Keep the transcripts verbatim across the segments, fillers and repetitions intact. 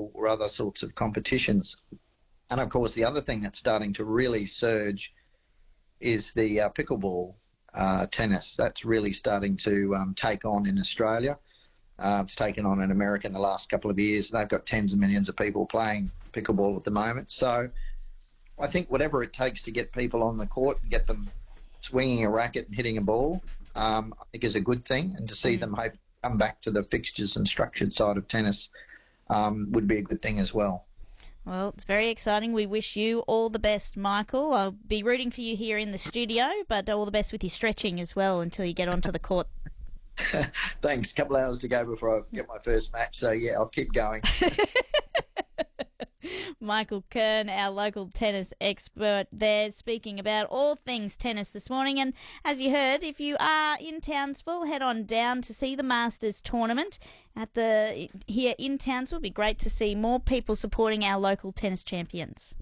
or other sorts of competitions. And of course, the other thing that's starting to really surge is the uh, pickleball uh, tennis. That's really starting to um, take on in Australia. Uh, it's taken on in America in the last couple of years. They've got tens of millions of people playing pickleball at the moment. So I think whatever it takes to get people on the court and get them swinging a racket and hitting a ball, um, I think is a good thing. And to see mm. them hope come back to the fixtures and structured side of tennis um, would be a good thing as well. Well, it's very exciting. We wish you all the best, Michael. I'll be rooting for you here in the studio, but all the best with your stretching as well until you get onto the court. Thanks. A couple of hours to go before I get my first match, so yeah, I'll keep going. Michael Kern, our local tennis expert there, speaking about all things tennis this morning. And as you heard, if you are in Townsville, head on down to see the Masters tournament at the here in Townsville. It'll be great to see more people supporting our local tennis champions.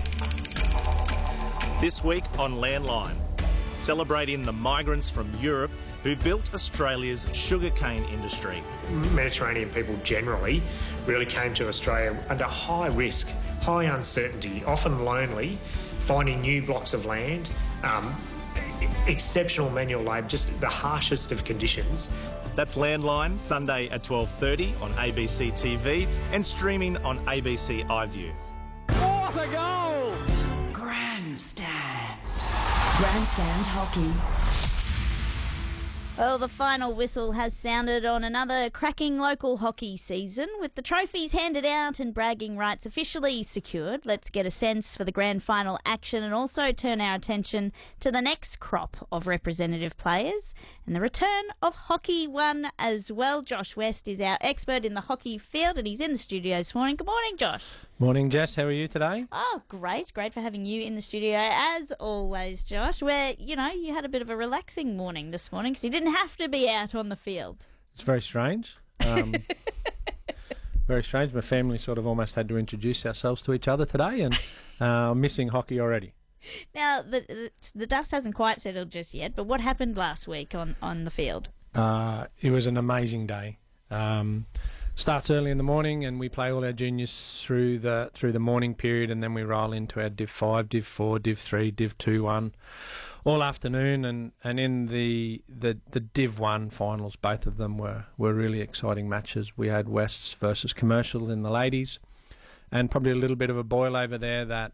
This week on Landline, celebrating the migrants from Europe who built Australia's sugarcane industry. Mediterranean people generally really came to Australia under high risk, high uncertainty, often lonely, finding new blocks of land, um, exceptional manual labour, just the harshest of conditions. That's Landline, Sunday at twelve thirty on A B C T V and streaming on A B C iView. What a goal! Grandstand. Grandstand hockey. Well, the final whistle has sounded on another cracking local hockey season. With the trophies handed out and bragging rights officially secured, let's get a sense for the grand final action and also turn our attention to the next crop of representative players and the return of Hockey One as well. Josh West is our expert in the hockey field and he's in the studio this morning. Good morning, Josh. Morning, Jess. How are you today? Oh, great. Great for having you in the studio as always, Josh, where, you know, you had a bit of a relaxing morning this morning because you didn't have to be out on the field. It's very strange. Um, very strange. My family sort of almost had to introduce ourselves to each other today, and uh, I'm missing hockey already. Now, the, the dust hasn't quite settled just yet, but what happened last week on, on the field? Uh, it was an amazing day. Um, starts early in the morning, and we play all our juniors through the through the morning period, and then we roll into our Div five, Div four, Div three, Div two one all afternoon. And, and in the, the the Div one finals, both of them were, were really exciting matches. We had Wests versus Commercial in the ladies, and probably a little bit of a boil over there that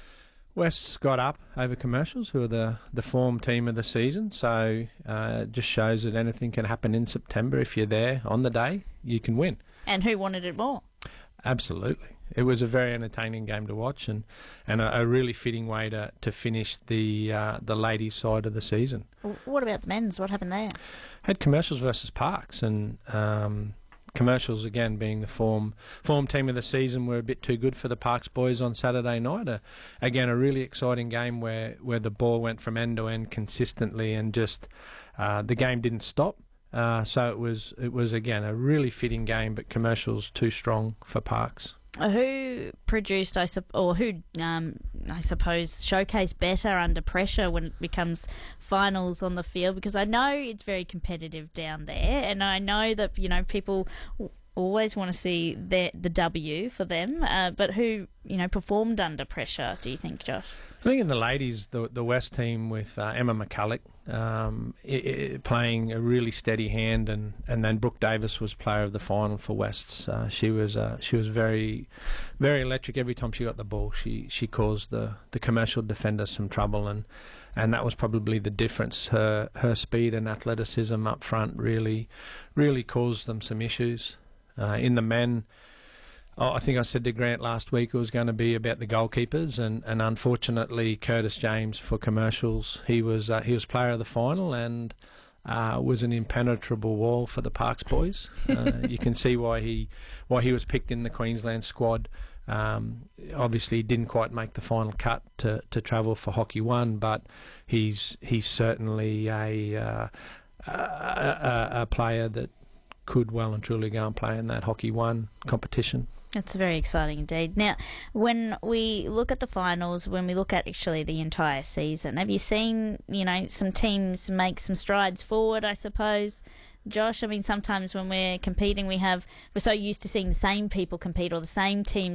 Wests got up over Commercials, who are the, the form team of the season. So uh, it just shows that anything can happen in September. If you're there on the day, you can win. And who wanted it more? Absolutely. It was a very entertaining game to watch, and, and a, a really fitting way to, to finish the uh, the ladies' side of the season. What about the men's? What happened there? Had Commercials versus Parks, and um, Commercials, again, being the form form team of the season, were a bit too good for the Parks boys on Saturday night. Uh, again, a really exciting game where, where the ball went from end to end consistently, and just uh, the game didn't stop. Uh, so it was, it was again, a really fitting game, but Commercials too strong for Parks. Who produced, I sup- or who, um, I suppose, showcased better under pressure when it becomes finals on the field? Because I know it's very competitive down there, and I know that, you know, people always want to see the the W for them. Uh, but who, you know, performed under pressure? Do you think, Josh? I think in the ladies, the the West team with uh, Emma McCulloch um, it, it, playing a really steady hand, and, and then Brooke Davis was player of the final for Wests. Uh, she was uh, she was very very electric every time she got the ball. She she caused the, the Commercial defenders some trouble, and and that was probably the difference. Her her speed and athleticism up front really really caused them some issues. Uh, in the men, Oh, I think I said to Grant last week it was going to be about the goalkeepers, and, and unfortunately Curtis James for Commercials, he was uh, he was player of the final, and uh, was an impenetrable wall for the Parks boys. Uh, you can see why he why he was picked in the Queensland squad. Um, obviously, he didn't quite make the final cut to, to travel for Hockey One, but he's he's certainly a uh, a, a, a player that could well and truly go and play in that Hockey One competition. That's very exciting indeed. Now, when we look at the finals, when we look at actually the entire season, have you seen, you know, some teams make some strides forward, I suppose, Josh? I mean, sometimes when we're competing, we have, we're so used to seeing the same people compete or the same teams